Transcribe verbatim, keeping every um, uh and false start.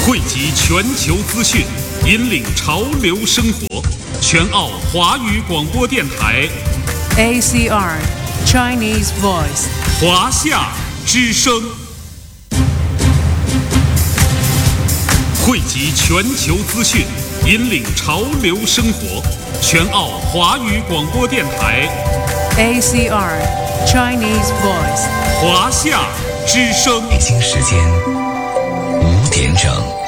汇集全球资讯，引领潮流生活。全澳华语广播电台 A C R Chinese Voice 华夏之声，汇集全球资讯，引领潮流生活。全澳华语广播电台 A C R Chinese Voice 华夏之声。 北京时间五点整。